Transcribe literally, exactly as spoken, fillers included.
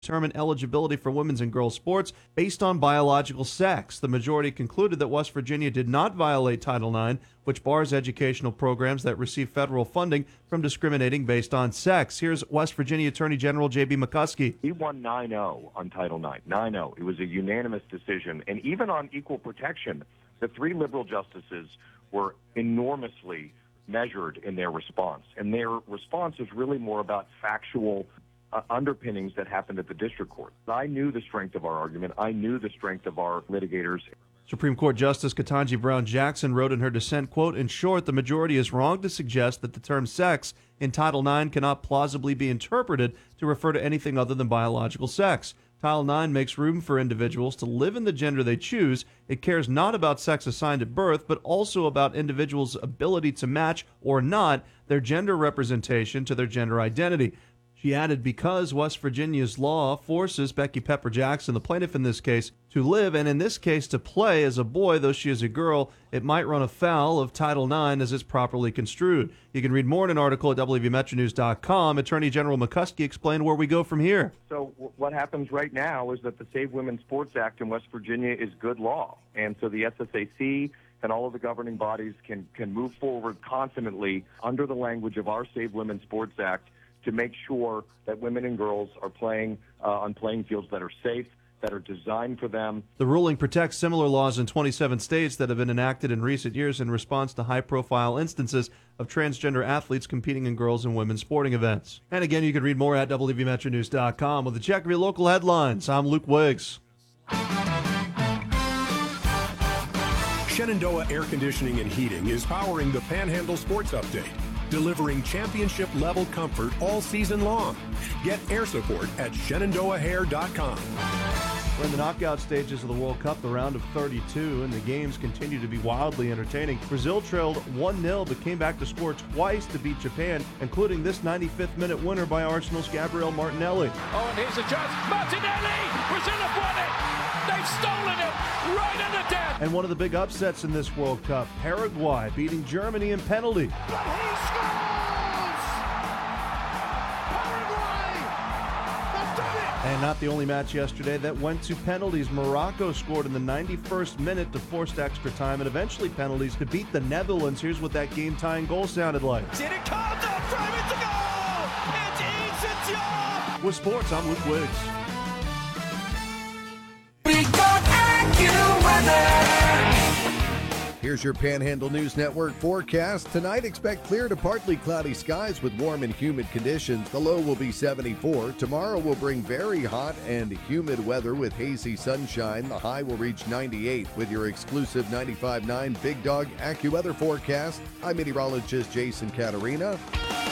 determine eligibility for women's and girls sports based on biological sex. The majority concluded that West Virginia did not violate Title nine, which bars educational programs that receive federal funding from discriminating based on sex. Here's West Virginia Attorney General J B McCuskey. He won nine oh on Title nine, nine oh. It was a unanimous decision. And even on equal protection, the three liberal justices were enormously measured in their response. And their response is really more about factual uh, underpinnings that happened at the district court. I knew the strength of our argument. I knew the strength of our litigators. Supreme Court Justice Ketanji Brown Jackson wrote in her dissent, quote, "In short, the majority is wrong to suggest that the term sex in Title nine cannot plausibly be interpreted to refer to anything other than biological sex. Title nine makes room for individuals to live in the gender they choose. It cares not about sex assigned at birth, but also about individuals' ability to match or not their gender representation to their gender identity." She added, because West Virginia's law forces Becky Pepper Jackson, the plaintiff in this case, to live, and in this case to play as a boy, though she is a girl, it might run afoul of Title nine as it's properly construed. You can read more in an article at W V Metro News dot com. Attorney General McCuskey explained where we go from here. So w- what happens right now is that the Save Women's Sports Act in West Virginia is good law. And so the S S A C and all of the governing bodies can, can move forward confidently under the language of our Save Women's Sports Act to make sure that women and girls are playing uh, on playing fields that are safe, that are designed for them. The ruling protects similar laws in twenty-seven states that have been enacted in recent years in response to high-profile instances of transgender athletes competing in girls' and women's sporting events. And again, you can read more at W V Metro News dot com. With the check of your local headlines, I'm Luke Wiggs. Shenandoah Air Conditioning and Heating is powering the Panhandle Sports Update, delivering championship-level comfort all season long. Get air support at Shenandoah Hair dot com. We're in the knockout stages of the World Cup, the round of thirty-two, and the games continue to be wildly entertaining. Brazil trailed one nil, but came back to score twice to beat Japan, including this ninety-fifth minute winner by Arsenal's Gabriel Martinelli. Oh, and here's a chance. Martinelli! Brazil have won it! They've stolen it right at the death! And one of the big upsets in this World Cup, Paraguay beating Germany in penalty. But he scores! Paraguay! They've done it! And not the only match yesterday that went to penalties. Morocco scored in the ninety-first minute to force extra time and eventually penalties to beat the Netherlands. Here's what that game-tying goal sounded like. Did it come to frame it to goal? It eats its job! With sports, I'm Luke Wiggs. We got AccuWeather. Here's your Panhandle News Network forecast. Tonight, expect clear to partly cloudy skies with warm and humid conditions. The low will be seventy-four. Tomorrow will bring very hot and humid weather with hazy sunshine. The high will reach ninety-eight with your exclusive ninety-five point nine Big Dog AccuWeather forecast. I'm meteorologist Jason Caterina.